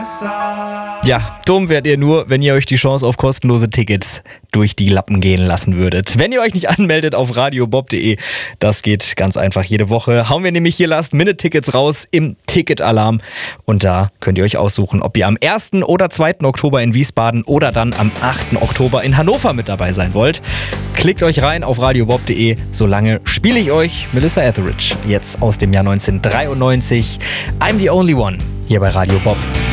Ja, dumm wärt ihr nur, wenn ihr euch die Chance auf kostenlose Tickets durch die Lappen gehen lassen würdet. Wenn ihr euch nicht anmeldet auf radiobob.de, das geht ganz einfach. Jede Woche hauen wir nämlich hier Last-Minute-Tickets raus im Ticketalarm. Und da könnt ihr euch aussuchen, ob ihr am 1. oder 2. Oktober in Wiesbaden oder dann am 8. Oktober in Hannover mit dabei sein wollt. Klickt euch rein auf radiobob.de. Solange spiele ich euch Melissa Etheridge, jetzt aus dem Jahr 1993. I'm the Only One, hier bei Radio Bob.